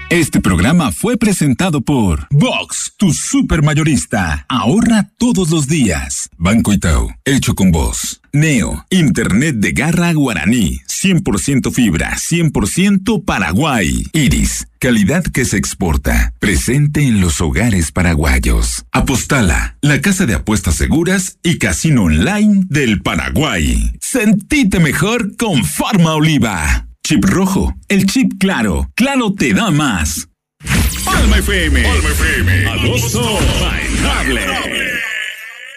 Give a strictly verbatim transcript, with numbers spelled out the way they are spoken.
Este programa fue presentado por Vox, tu supermayorista. Ahorra todos los días. Banco Itaú, hecho con vos. Neo, Internet de garra guaraní. cien por ciento fibra, cien por ciento Paraguay. Iris, calidad que se exporta. Presente en los hogares paraguayos. Apostala, la casa de apuestas seguras y casino online del Paraguay. Sentite mejor con Farma Oliva. Chip rojo, el chip claro. Claro te da más. Palma F M. Palma F M. Agosto bailable.